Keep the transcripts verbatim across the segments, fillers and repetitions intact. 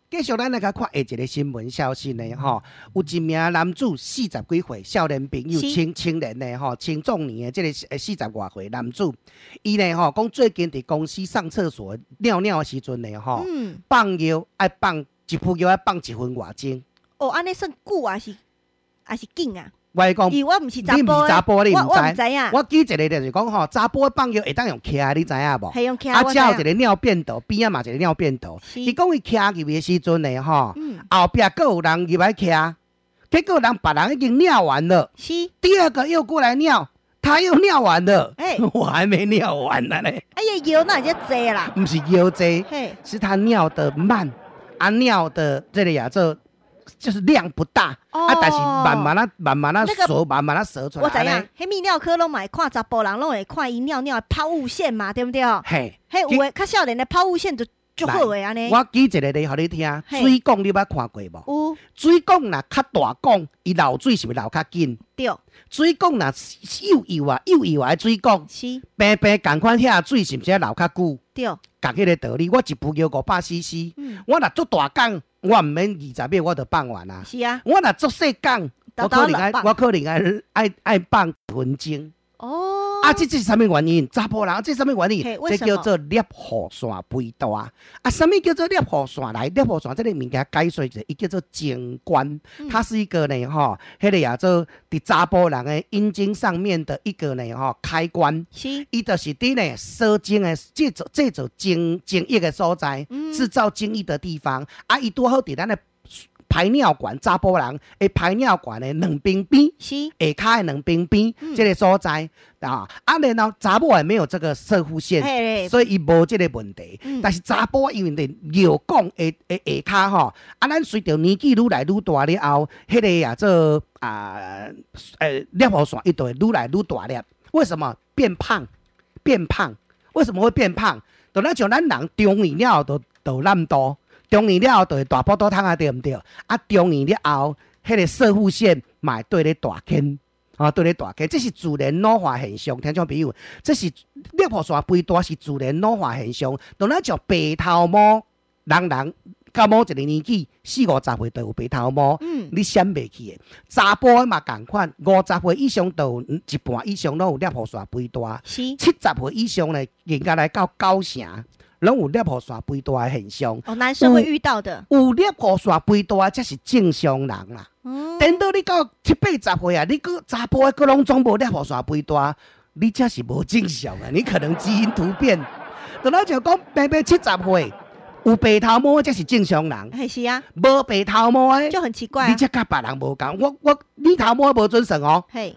继续咱来甲看下一个新闻消息呢，吼，有一名男子四十几岁少年朋友，青青年的吼，青壮年的这个四十外岁男子，伊呢吼讲最近伫公司上厕所尿尿的时阵呢，吼，嗯、放尿爱放一副尿爱放一分外钟。 哦，安尼算久还是还是紧啊？ 我讲， 伊我毋是查甫， 你毋是查甫，你毋知？ 我毋知影。 我记一个就是讲吼，查甫放尿会当用徛，你知影无？ 系用徛。 啊，只有一个尿便斗，边仔嘛一个尿便斗。伊讲伊徛入去的时阵呢，吼，嗯、后壁佫有人入来徛，结果人别人已经尿完了， 是。 第二个又过来尿，他又尿完了，哎、欸，我还没尿完呢嘞。 哎呀，尿那就多啦。 不是尿多，是他尿得慢，啊尿的这里啊这。就是量不大，哦、啊，但是慢慢啊、慢慢啊折，那個、慢慢啊折出来。 我知影，迄泌尿科拢嘛会看查甫人，拢会看伊尿尿的抛物线嘛，对不对？ 嘿， 迄有诶，较少年的抛物线就就好诶安尼。 我举一个例互你听，水管你捌看过无？有。水管若较大管，伊流水是毋是流较紧？对。水管若幼幼啊、幼幼啊水管，是。平平共款遐水是毋是流较久？对。共迄个道理，我一壶药五百 C C，、嗯、我若做大缸。我唔免二十秒，我就放完啊。是啊。我若做细缸，我可能爱，我可能爱爱爱放分钟。哦。啊，这这是什么原因？查甫人这什么原因？这叫做尿护线肥大。啊，什么叫做尿护线？来，尿护线这个物件解说者，伊叫做精关，嗯、它是一个呢，吼，迄、那个也做伫查甫人的阴茎上面的一个呢，吼开关。是。伊就是伫呢射精的这种这种精精液的所在，制、嗯、造精液的地方。啊，伊多好伫咱的。排尿管，查甫人的排尿管的两边边，是下骹的两边边，嗯、这个所在啊。啊，然后查某也没有这个射护线，嘿嘿所以伊无这个问题。嗯、但是查甫因为的尿管的的下骹吼，啊，咱随着年纪愈来愈大了后，迄、那个呀做啊，呃，尿护线伊就会愈来愈大粒。为什么变胖？变胖？为什么会变胖？就咱像咱人中年了就就懒惰。中年了后就会大腹肚痛啊，对毋对？啊，中年了后，迄、那个射护线嘛会对咧大圈，啊，对咧大圈，这是自然老化现象。听众朋友，这是尿护线肥大是自然老化现象。当咱像白头毛，人人到某一个年纪，四五十岁就有白头毛，嗯，你闪袂去的。查甫嘛共款，五十岁以上就有一半以上拢有尿护线肥大，是七十岁以上呢，应该来到九成。拢有尿护线肥大的现象， 哦，男生会遇到的。 有尿护线肥大，才是正常人啦。嗯，等到你到七八十岁啊，你个查甫的个拢总无尿护线肥大，你才是无正常啊！你可能基因突变。等到就讲，平平七十岁有白头毛，才是正常人。 系是啊， 无白头毛的就很奇怪、啊。 你才甲别人无共。我我你头毛无准算哦。嘿。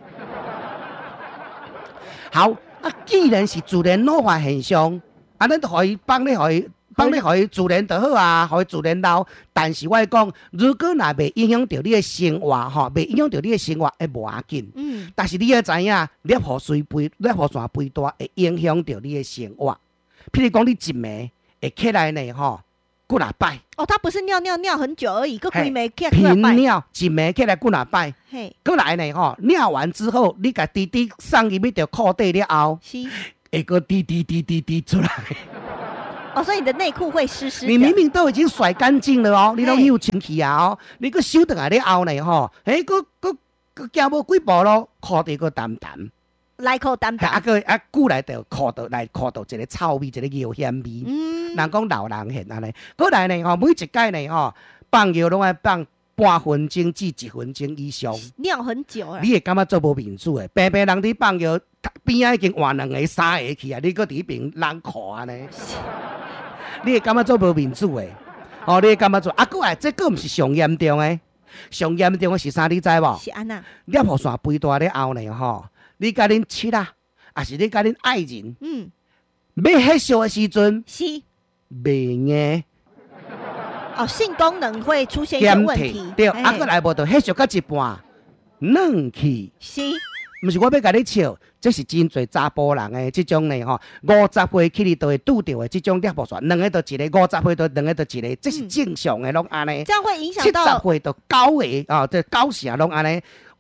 好啊，既然是自然老化现象。啊，咱就可以帮你，可以帮你，可以自然就好啊，可以自然老。但是我讲，如果若袂影响到你的生活吼，袂影响到你的生活，会无要紧。嗯。但是你要知影，尿护线肥，尿护线肥大会影响到你的生活。譬如讲，你一暝会起来呢，吼，几若摆。 哦，他不是尿尿尿很久而已，个规暝起来频尿，一暝起来几若摆。嘿。过来呢，吼，尿完之后，你甲滴滴送入去到裤底了后。是。会个滴滴滴滴滴出来， 哦，所以你的内裤会湿湿的。 你明明都已经甩干净了哦，你拢有清气啊哦，你个收倒来了后呢吼，哎，个个个行无几步咯，裤底个淡淡， 内裤淡淡， 啊个啊久来就裤到来裤到一个臭味，一个尿香味。嗯，人讲老人现安尼，过来呢吼，每一届呢吼，放尿拢爱放。半分钟至一分钟以上， 尿很久啊！ 你会感觉做无面子诶？平平人伫放尿，边仔已经换两个、三个去啊！你搁伫边人看呢？你会感觉做无面子诶？哦，你会感觉做啊？过来，这个毋是上严重诶，上严重诶是啥？你知无？ 是安那？ 尿护线肥大了后呢？吼，你甲恁妻啊，还是你甲恁爱人，嗯，要迄烧诶时阵，是袂硬。 哦，性功能会出现一些问题， 对，啊，过来无就迄烧到一半，软去。是，毋是我要甲你笑，这是真侪查甫人诶，即种呢吼，五十岁起哩都会拄到诶，即种尿护线，两个就一个，五十岁就两个就一个，这是正常诶，拢安尼。 这样会影响到七十岁到九个啊，这九成拢安尼。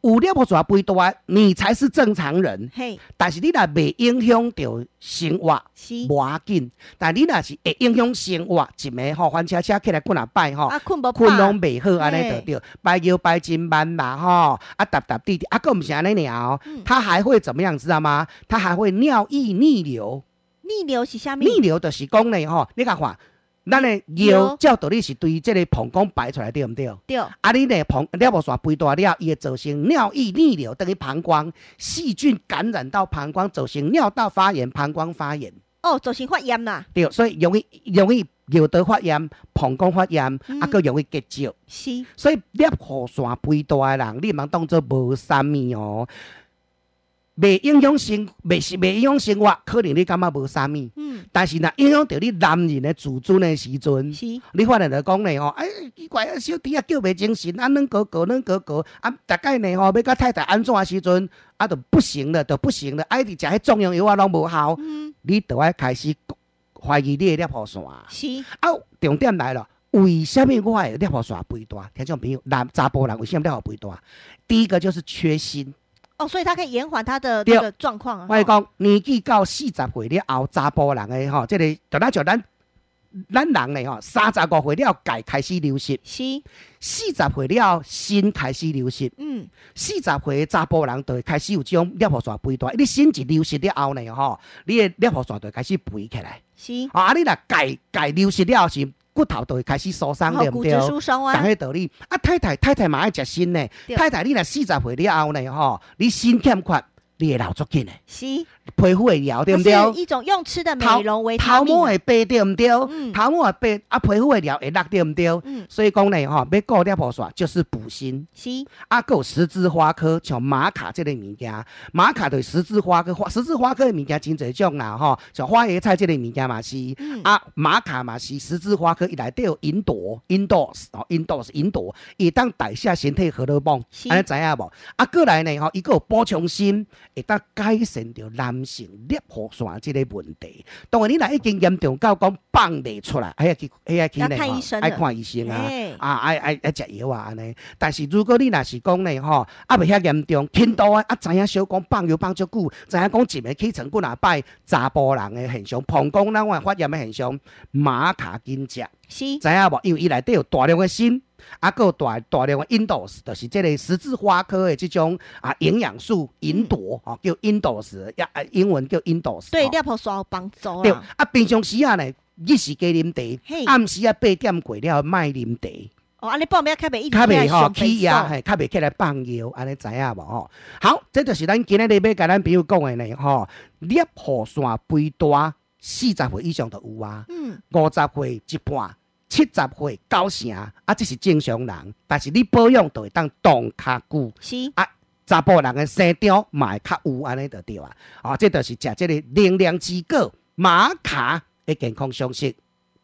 有粒泡沙肥大，你才是正常人。 嘿， 但是你若未影响到生活，无要紧。但你若是会影响生活，一暝吼翻车车起来困啊摆吼， 啊困无困拢袂好，安尼就对。摆腰摆真慢嘛吼，啊踏踏地地，啊个毋是安尼尔哦，它还会怎么样知道吗？它还会尿液逆流。 逆流是啥物？ 逆流就是讲呢吼，你甲看。咱的尿照道理是对这个膀胱排出来，对不对？ 对。 啊，你呢膀尿泡沙肥大了，伊会造成尿液逆流，等于膀胱细菌感染到膀胱，造成尿道发炎、膀胱发炎。 哦，造成发炎啦。 对，所以容易容易尿道发炎、膀胱发炎，嗯、啊，佮容易结石。 是。所以尿泡沙肥大的人，你莫当做无啥物哦。袂影响生，袂是袂影响生活，可能你感觉无啥物。嗯。但是若影响到你男人的自尊的时阵，是。你发现就讲呢吼，哎，奇怪啊，小弟啊叫袂精神，啊，软哥哥，软哥哥，啊，大概呢吼，要甲太太安怎的时阵，啊，就不行了，就不行了，爱伫食迄壮阳药啊，拢无效。嗯。你就要开始怀疑你的尿泡酸。是。啊，重点来了，为什么我会尿泡酸肥大？听众朋友，男查甫人为什么尿泡肥大？第一个就是缺锌。 哦，所以它可以延缓它的那个状况啊。 我讲年纪到四十岁了后，查甫人的吼，这个就咱就咱咱人的吼，三十五岁了钙开始流失，是四十岁了锌开始流失。嗯，四十岁的查甫人就会开始有这种尿泡酸肥大。你锌一流失了后呢，吼，你的尿泡酸就会开始肥起来。是啊，你若钙钙流失了是。骨头就会开始疏松，对不对？ 骨质疏松啊， 同个道理。啊，太太太太嘛爱食锌呢。太太，你若四十岁了后呢，吼，你锌欠缺，你会老足紧的。是，皮肤会疗，对不对？ 是一种用吃的美容维他命。 头毛会白，对不对？嗯。头毛会白，啊，皮肤会疗会落，对不对？嗯。所以讲呢，吼，要顾尿泡酸就是补锌。是。啊，还有十字花科，像玛卡这类物件，玛卡对十字花科，十字花科的物件真侪种啦，吼，像花椰菜这类物件嘛是。嗯。啊，玛卡嘛是十字花科，伊内底有吲哚 ，indors 哦 ，indors 吲哚，伊当代谢身体荷尔蒙，安尼知影无？啊，过来呢，吼，伊个有补充锌，会当改善着男性尿泡酸这个问题。当然，你若已经严重到讲放袂出来，哎呀去，哎呀去呢，爱看医生啊，啊，爱爱爱食药啊安尼。但是如果你若是讲呢，吼，啊袂遐严重，轻度啊，啊知影小讲放药放足久，知影讲一暝起床几若摆，查甫人的现象，膀胱咱话发炎的现象，玛卡紧食，是知影无？因为伊内底有大量的锌。啊，还有大大量的 indors， 就是这个十字花科的这种啊营养素吲哚哦，叫 indors， 呀，英文叫 indors。 对，尿泡酸有帮助啦。 对，啊，平常时啊呢，日时加啉茶，暗时啊八点过了莫啉茶。 哦，安尼半暝较袂一直较袂吼起呀，嘿，较袂起来放药，安尼知影无吼？好，这就是咱今日要甲咱朋友讲的呢吼，尿泡酸肥大，四十岁以上就有啊，嗯，五十岁一半。七十岁九成啊，这是正常人，但是你保养就会当当较久。是啊，查甫人的生长嘛会较有安尼就对啊。啊，这就是食这个能量之果玛卡的健康常识。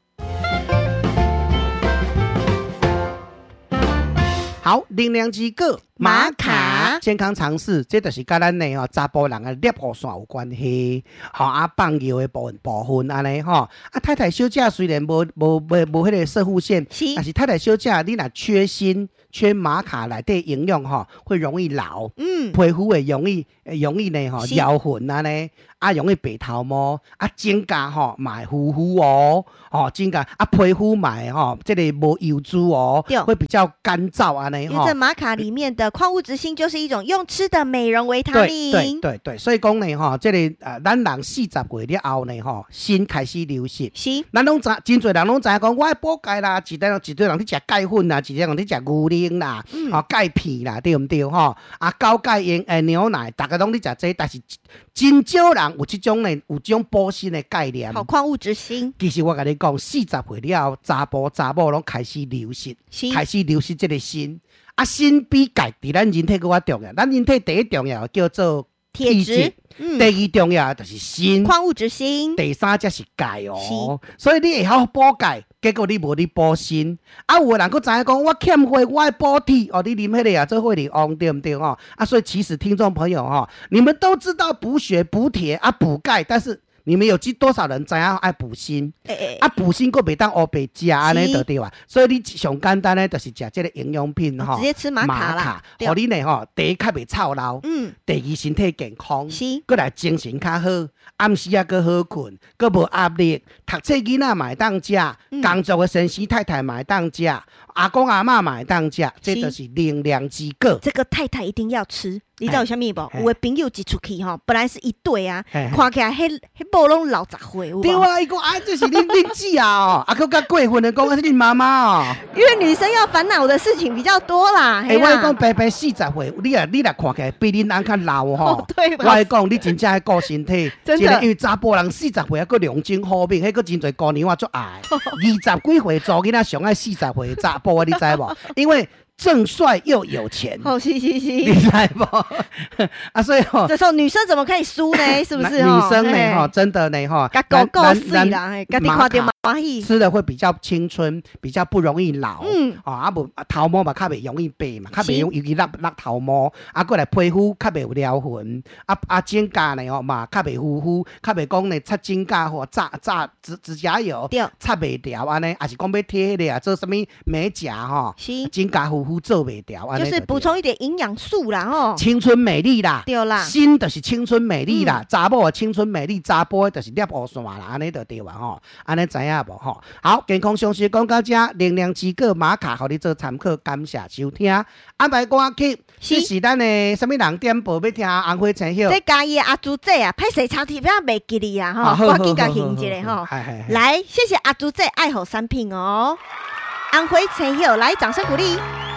好，能量之果玛卡健康常识，这就是甲咱的吼查甫人的尿泡酸有关系。吼啊，放药的部分部分安尼吼。啊，太太小姐虽然无无无无迄个射护线，但是太太小姐你若缺锌、缺玛卡内底营养吼，会容易老。嗯，皮肤会容易容易呢吼摇痕安尼，啊容易白头毛，啊指甲吼嘛会糊糊哦，吼指甲啊皮肤嘛会吼这个无油脂哦，会比较干燥安尼。 因为这玛卡里面的矿物质锌就是一种用吃的美容维他命。 对对对对，所以讲呢吼，这个呃，咱人四十岁了后呢吼，锌开始流失。是，咱拢知，真侪人拢知影讲，我爱补钙啦，一堆一堆人去食钙粉啦，一堆人去食牛奶啦，嗯、哦钙片啦，对毋对吼？啊高钙盐诶牛奶，大家拢去食这，但是真少人有这种呢，有这种补锌的概念。 好，矿物质锌。 其实我跟你讲，四十岁了后，查甫查某拢开始流失，开始流失这个锌。啊，锌比钙伫咱人体搁较重要。咱人体第一重要叫做铁质， 嗯、第二重要就是锌， 矿物质锌。 第三才是钙哦。所以你会晓补钙，结果你无你补锌。啊，有的人搁知影讲，我欠血，我爱补铁哦。你啉迄个啊，做血里旺对不对哦？啊，所以其实听众朋友哈、哦，你们都知道补血、补铁啊、补钙，但是你们有几多少人知影爱补锌？欸欸啊，补锌佫袂当乌白食安尼就对啊。所以你上简单咧，就是食这个营养品吼、 哦，直接吃玛卡啦， 互你呢吼，第一较袂操劳，嗯，第二身体健康，是，佫来精神较好，暗时啊佫好困，佫无压力，读册囡仔嘛会当食，嗯、工作的先生太太嘛会当食，阿公阿嬷嘛会当食，这就是能量之果。 这个太太一定要吃。你知道有啥物无？有的朋友一出去吼，本来是一对啊，看起来迄迄某拢老十岁， 对啊，伊讲啊，这是恁恁姊啊哦，啊，佫甲过分的讲，啊是恁妈妈哦。 因为女生要烦恼的事情比较多啦。 哎，我讲白白四十岁，你啊你来看起来比恁翁较老吼。 对。 我讲你真正爱顾身体，真的，因为查甫人四十岁还佫良精好命，迄佫真侪姑娘我足爱。二十几岁做囡仔上爱四十岁查甫，你知无？因为正帅又有钱， 哦，是是是， 你知不？啊，所以吼、哦， 这时候女生怎么可以输呢？是不是？ 女生呢？哈，真的呢？哈， 狗狗水啦，家己看到欢喜， 吃的会比较青春，比较不容易老。嗯，哦，啊无头毛嘛，较袂容易白嘛，较袂容易尤其落落头毛，啊，过来皮肤较袂有撩痕，啊啊，指甲呢吼嘛，较袂糊糊，较袂讲呢擦指甲或炸炸指指甲油，擦袂掉安尼，还是讲要贴迄个啊，做什么美甲吼，指甲糊。做袂掉， 就是补充一点营养素啦，吼， 青春美丽啦， 对啦， 心就是青春美丽啦，查某、嗯、青春美丽，查甫就是捏乌线啦，安尼就对啊吼，安尼知影无吼？好，健康常识讲到这，能量之果玛卡，互你做参考，感谢收听。安排歌曲，这是咱的什么人点播要听红花青晓？ 这家己阿朱姐啊，歹势抄题不要袂记哩啊，吼，我记甲形一下吼。来，谢谢阿朱姐爱好产品哦，红花青晓，来掌声鼓励。